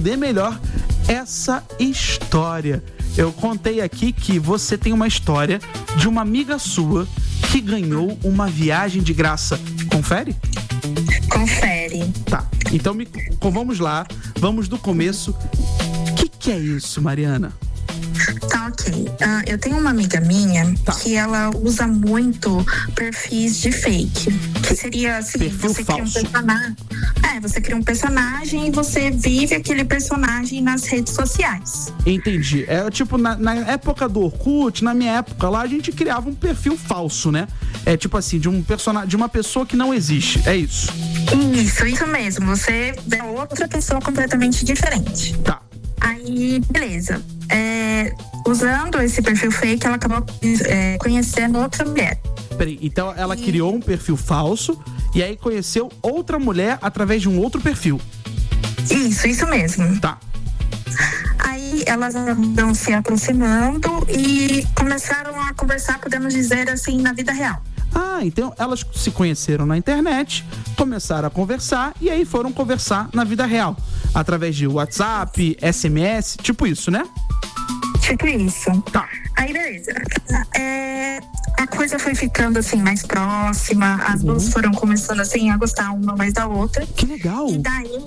entender melhor essa história. Eu contei aqui que você tem uma história de uma amiga sua que ganhou uma viagem de graça. Confere? Confere. Tá, então vamos lá, vamos do começo. O que é isso, Mariana? Tá, ok. Eu tenho uma amiga minha que ela usa muito perfis de fake. Que seria assim, perfil você falso. cria um personagem. Você cria um personagem e você vive aquele personagem nas redes sociais. Entendi. É tipo, na época do Orkut, na minha época lá, a gente criava um perfil falso, né? É tipo assim, de um personagem, de uma pessoa que não existe. É isso. Isso mesmo. Você é outra pessoa completamente diferente. Tá. Aí, beleza. Usando esse perfil fake, ela acabou conhecendo outra mulher. Peraí, então ela criou um perfil falso e aí conheceu outra mulher através de um outro perfil. Isso mesmo. Tá. Aí elas andam se aproximando e começaram a conversar, podemos dizer assim, na vida real. Então elas se conheceram na internet, começaram a conversar e aí foram conversar na vida real. Através de WhatsApp, SMS, tipo isso, né? Tipo isso. Tá. Aí, beleza. A coisa foi ficando, assim, mais próxima. As duas foram começando, assim, a gostar uma mais da outra. Que legal. E daí...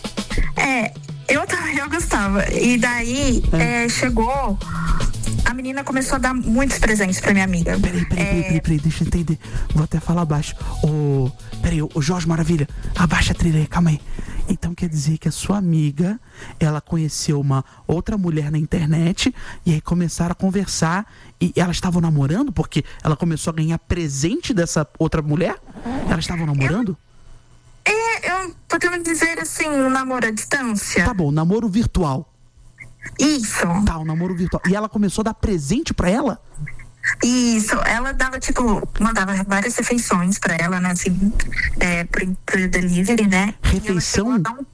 Eu gostava. E daí, chegou... A menina começou a dar muitos presentes pra minha amiga. Peraí, deixa eu entender. Vou até falar baixo. Peraí, o Jorge Maravilha, abaixa a trilha aí, calma aí. Então quer dizer que a sua amiga, ela conheceu uma outra mulher na internet e aí começaram a conversar e elas estavam namorando porque ela começou a ganhar presente dessa outra mulher? Elas estavam namorando? Podemos dizer assim, um namoro à distância. Tá bom, namoro virtual. Isso. Tá, um namoro virtual. E ela começou a dar presente pra ela? Isso, ela dava, mandava várias refeições pra ela, né, assim, pro delivery, né? Refeição?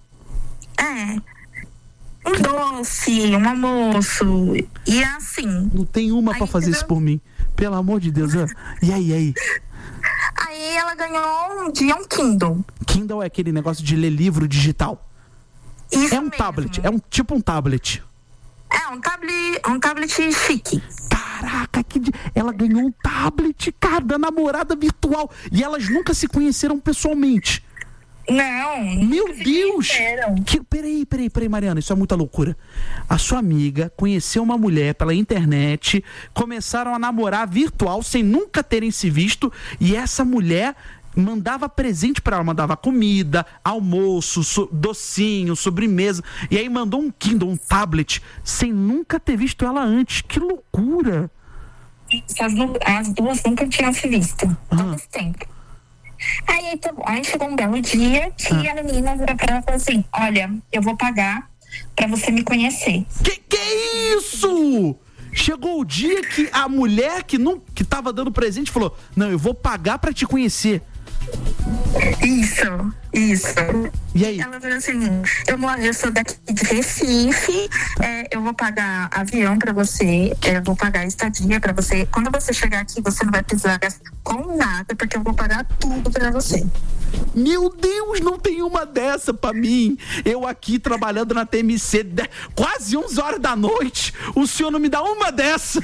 Um doce, um almoço, e assim... Não tem uma pra fazer isso por mim, pelo amor de Deus. E aí? Aí ela ganhou um dia um Kindle. Kindle é aquele negócio de ler livro digital. Isso é um mesmo. Tablet, tipo um tablet. Um tablet chique. Caraca, ela ganhou um tablet, cara, da namorada virtual. E elas nunca se conheceram pessoalmente. Não. Meu Deus! Peraí, Mariana, isso é muita loucura. A sua amiga conheceu uma mulher pela internet, começaram a namorar virtual sem nunca terem se visto, e essa mulher mandava presente pra ela, mandava comida, almoço, docinho, sobremesa, e aí mandou um Kindle, um tablet, sem nunca ter visto ela antes. Que loucura! As duas nunca tinham se visto, todo esse tempo. Aí chegou um belo dia que a menina virou pra ela e falou assim: olha, eu vou pagar pra você me conhecer. Que é isso? Chegou o dia que a mulher que tava dando presente falou: não, eu vou pagar pra te conhecer. Isso. E aí? Ela falou assim: eu sou daqui de Recife, eu vou pagar avião pra você, eu vou pagar estadia pra você. Quando você chegar aqui, você não vai precisar gastar com nada, porque eu vou pagar tudo pra você. Meu Deus, não tem uma dessa pra mim. Eu aqui trabalhando na TMC quase 11 horas da noite. O senhor não me dá uma dessa.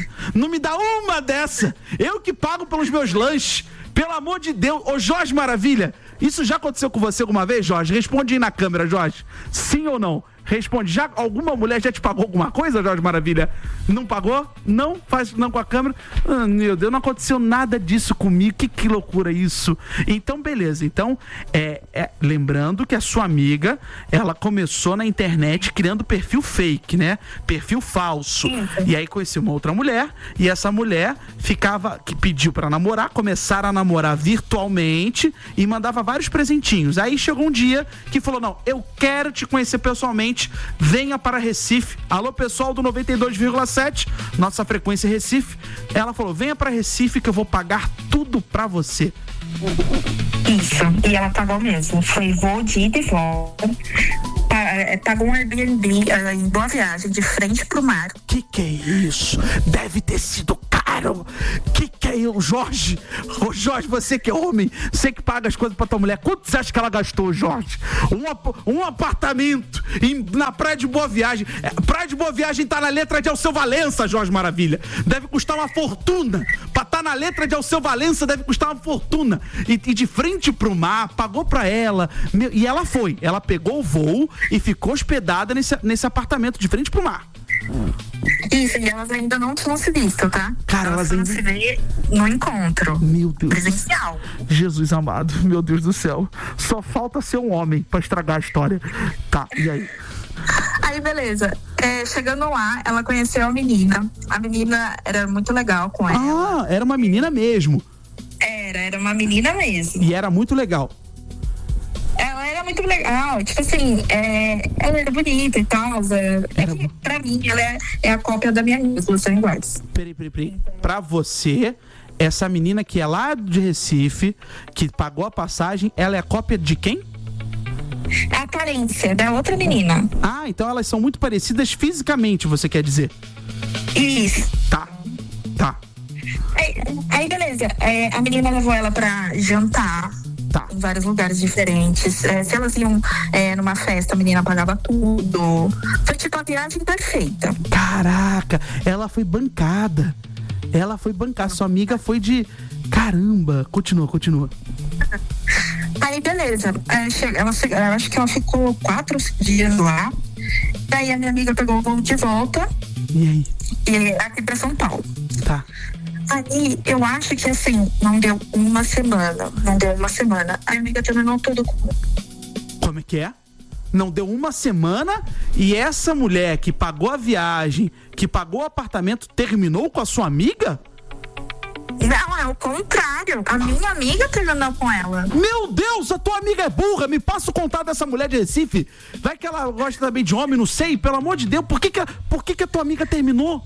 Eu que pago pelos meus lanches. Pelo amor de Deus. Ô Jorge Maravilha, isso já aconteceu com você alguma vez, Jorge? Responde aí na câmera, Jorge. Sim ou não? Responde. Alguma mulher já te pagou alguma coisa, Jorge Maravilha? Não pagou? Não? Faz não com a câmera? Meu Deus, não aconteceu nada disso comigo. Que loucura isso. Então, beleza. Então, lembrando que a sua amiga, ela começou na internet criando perfil fake, né? Perfil falso. E aí conheceu uma outra mulher, e essa mulher que pediu pra namorar, começaram a namorar virtualmente e mandava vários presentinhos. Aí chegou um dia que falou: não, eu quero te conhecer pessoalmente, venha para Recife. Alô, pessoal do 92,7, nossa frequência Recife. Ela falou: venha para Recife que eu vou pagar tudo pra você. Isso, e ela pagou mesmo. Foi voo de ida e volta. Pagou um Airbnb em Boa Viagem, de frente pro mar. Que é isso? Deve ter sido caro. caro. Que é isso, Jorge? Ô, Jorge, você que é homem, você que paga as coisas pra tua mulher, quanto você acha que ela gastou, Jorge? Um apartamento na Praia de Boa Viagem. Praia de Boa Viagem tá na letra de Alceu Valença, Jorge Maravilha. Deve custar uma fortuna. Pra tá na letra de Alceu Valença deve custar uma fortuna. E de frente pro mar, pagou pra ela. E ela foi. Ela pegou o voo e ficou hospedada nesse apartamento de frente pro mar. Isso, e elas ainda não tinham se visto, tá? Cara, elas ainda se vê no encontro. Meu Deus. Presencial. Jesus amado, meu Deus do céu. Só falta ser um homem pra estragar a história. Tá, e aí? Aí, beleza. Chegando lá, ela conheceu a menina. A menina era muito legal com ela. Ah, era uma menina mesmo. Era uma menina mesmo. E era muito legal. Ela era muito legal, tipo assim, ela era bonita e tal. Pra mim, ela é a cópia da minha amiga, os são iguais. Peraí. Pra você, essa menina que é lá de Recife, que pagou a passagem, ela é a cópia de quem? A aparência da outra menina. Ah, então elas são muito parecidas fisicamente, você quer dizer? Isso. Tá. Aí beleza. A menina levou ela pra jantar. Tá. Em vários lugares diferentes. Se elas iam numa festa, a menina pagava tudo. Foi tipo a viagem perfeita. Caraca, ela foi bancada. Sua amiga foi de... Caramba, continua. Aí beleza. Eu acho que ela ficou 4 dias lá. Daí a minha amiga pegou o voo de volta. E aí? E aqui pra São Paulo. Tá. Aí, eu acho que assim, não deu uma semana. A amiga terminou tudo com... Como é que é? Não deu uma semana e essa mulher que pagou a viagem, que pagou o apartamento, terminou com a sua amiga? Não, é o contrário. A minha amiga terminou com ela. Meu Deus, a tua amiga é burra. Me passa o contato dessa mulher de Recife. Vai que ela gosta também de homem, não sei. Pelo amor de Deus, por que a tua amiga terminou?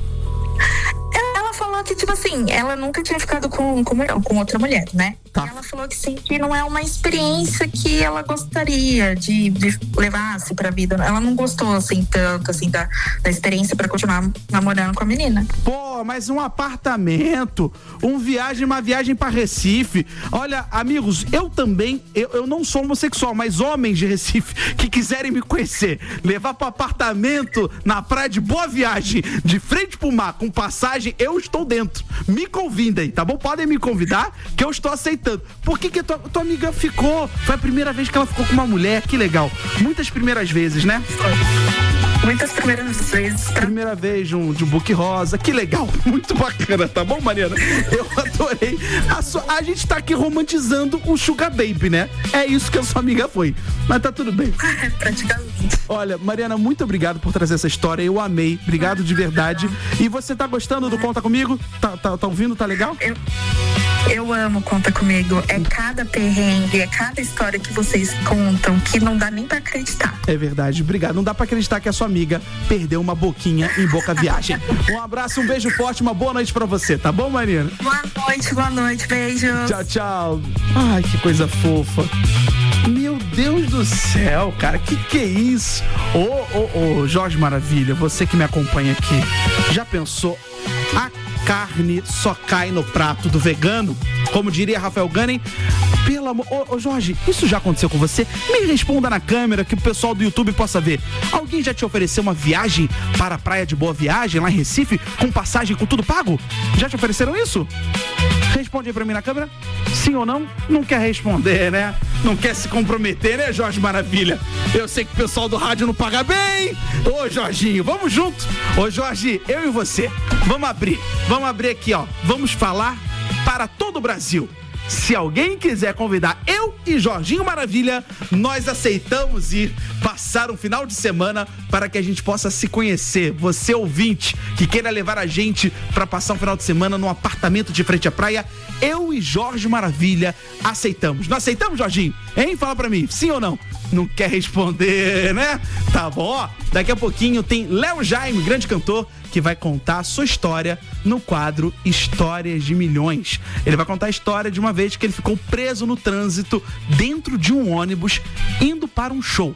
Ela falou que, tipo assim, ela nunca tinha ficado com outra mulher, né? Tá. E ela falou que sim, que não é uma experiência que ela gostaria de levar assim, pra vida. Ela não gostou, assim, tanto, assim, da experiência pra continuar namorando com a menina. Pô, mas um apartamento, uma viagem pra Recife. Olha, amigos, eu também, eu não sou homossexual, mas homens de Recife que quiserem me conhecer, levar pro apartamento na praia de Boa Viagem, de frente pro mar, com passagem, eu estou dentro. Me convidem, tá bom? Podem me convidar, que eu estou aceitando. Por que tua amiga ficou? Foi a primeira vez que ela ficou com uma mulher, que legal. Muitas primeiras vezes, né? Muitas primeiras vezes. Primeira vez de um book rosa, que legal. Muito bacana, tá bom, Mariana? Eu adorei. A gente tá aqui romantizando o Sugar Baby, né? É isso que a sua amiga foi. Mas tá tudo bem. Praticamente. Olha, Mariana, muito obrigado por trazer essa história. Eu amei. Obrigado de verdade. E você tá gostando do Conta Comigo? Tá ouvindo? Tá legal? Eu amo Conta Comigo. É cada perrengue, é cada história que vocês contam que não dá nem pra acreditar. É verdade. Obrigado. Não dá pra acreditar que a sua amiga perdeu uma boquinha em Boca Viagem. Um abraço, um beijo forte, uma boa noite pra você, tá bom, Mariana? Boa noite. Beijos. Tchau. Ai, que coisa fofa. Meu Deus do céu, cara, que é isso? Ô, Jorge Maravilha, você que me acompanha aqui, já pensou? A carne só cai no prato do vegano? Como diria Rafael Gunning, pelo amor... Ô, Jorge, isso já aconteceu com você? Me responda na câmera que o pessoal do YouTube possa ver. Alguém já te ofereceu uma viagem para a Praia de Boa Viagem, lá em Recife, com passagem, com tudo pago? Já te ofereceram isso? Responde aí pra mim na câmera. Sim ou não? Não quer responder, né? Não quer se comprometer, né, Jorge Maravilha? Eu sei que o pessoal do rádio não paga bem. Ô, Jorginho, vamos junto. Ô, Jorge, eu e você, vamos abrir aqui, ó. Vamos falar para todo o Brasil. Se alguém quiser convidar eu e Jorginho Maravilha, nós aceitamos ir passar um final de semana para que a gente possa se conhecer. Você, ouvinte, que queira levar a gente para passar um final de semana num apartamento de frente à praia, eu e Jorge Maravilha aceitamos. Não aceitamos, Jorginho? Hein? Fala pra mim, sim ou não? Não quer responder, né? Tá bom, ó. Daqui a pouquinho tem Léo Jaime, grande cantor, que vai contar a sua história no quadro Histórias de Milhões. Ele vai contar a história de uma vez que ele ficou preso no trânsito dentro de um ônibus indo para um show.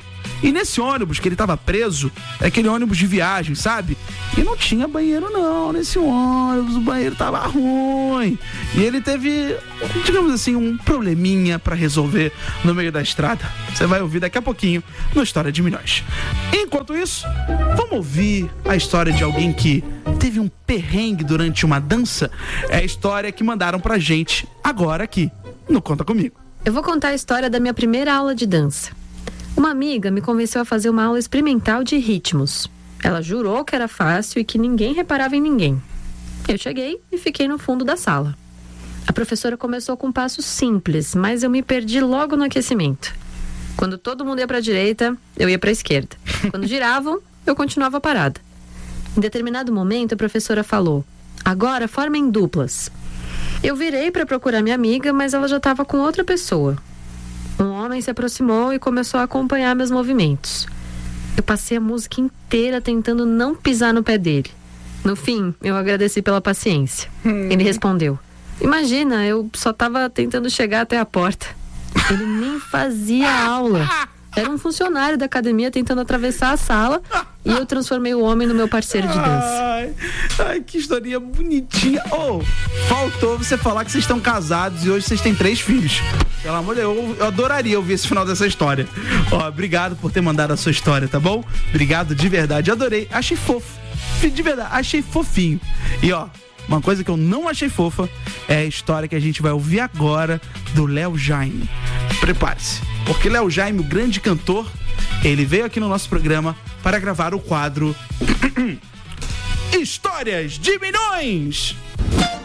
E nesse ônibus que ele tava preso, é aquele ônibus de viagem, sabe? E não tinha banheiro não nesse ônibus, o banheiro tava ruim. E ele teve, digamos assim, um probleminha pra resolver no meio da estrada. Você vai ouvir daqui a pouquinho no História de Milhões. Enquanto isso, vamos ouvir a história de alguém que teve um perrengue durante uma dança. É a história que mandaram pra gente agora aqui no Conta Comigo. Eu vou contar a história da minha primeira aula de dança. Uma amiga me convenceu a fazer uma aula experimental de ritmos. Ela jurou que era fácil e que ninguém reparava em ninguém. Eu cheguei e fiquei no fundo da sala. A professora começou com passos simples, mas eu me perdi logo no aquecimento. Quando todo mundo ia para a direita, eu ia para a esquerda. Quando giravam, eu continuava parada. Em determinado momento, a professora falou: "Agora formem duplas." Eu virei para procurar minha amiga, mas ela já estava com outra pessoa. Um homem se aproximou e começou a acompanhar meus movimentos. Eu passei a música inteira tentando não pisar no pé dele. No fim, eu agradeci pela paciência. Ele respondeu: "Imagina, eu só estava tentando chegar até a porta." Ele nem fazia aula. Era um funcionário da academia tentando atravessar a sala e eu transformei o homem no meu parceiro de dança. Ai, que historinha bonitinha. Faltou você falar que vocês estão casados e hoje vocês têm 3 filhos. Pelo amor de Deus, eu adoraria ouvir esse final dessa história. Obrigado por ter mandado a sua história, tá bom? Obrigado de verdade, adorei, achei fofo. De verdade, achei fofinho. E uma coisa que eu não achei fofa é a história que a gente vai ouvir agora do Léo Jaime. Prepare-se, porque Léo Jaime, o grande cantor, ele veio aqui no nosso programa para gravar o quadro Histórias de Milhões.